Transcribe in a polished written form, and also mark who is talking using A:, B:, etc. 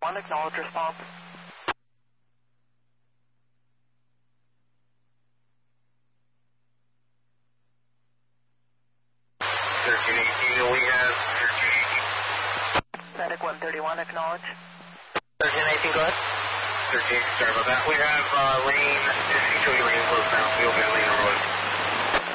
A: One, acknowledge response.
B: We have
A: Medic 131, acknowledge.
B: 1318, go ahead. 13, sorry about that. We have lane, just show you lane close now. We'll get lane over.